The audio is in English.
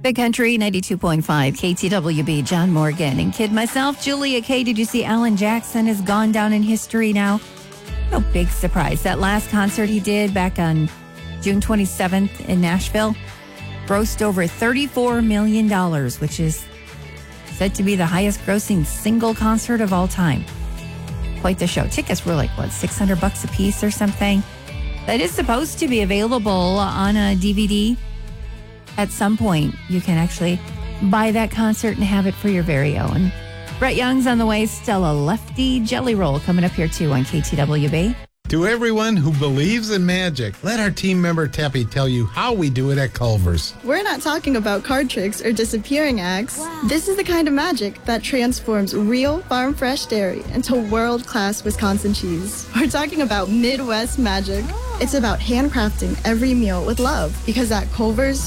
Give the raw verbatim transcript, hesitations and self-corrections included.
Big Country ninety-two point five, K T W B, John Morgan and kid myself, Julia K. Did you see Alan Jackson has gone down in history now? No big surprise. That last concert he did back on June twenty-seventh in Nashville grossed over thirty-four million dollars, which is said to be the highest grossing single concert of all time. Quite the show. Tickets were like, what, six hundred bucks a piece or something? That is supposed to be available on a D V D. At some point, you can actually buy that concert and have it for your very own. Brett Young's on the way. Stella Lefty Jelly Roll coming up here too on K T W B. To everyone who believes in magic, let our team member Teppy tell you how we do it at Culver's. We're not talking about card tricks or disappearing acts. Wow. This is the kind of magic that transforms real farm-fresh dairy into world-class Wisconsin cheese. We're talking about Midwest magic. Oh. It's about handcrafting every meal with love, because at Culver's,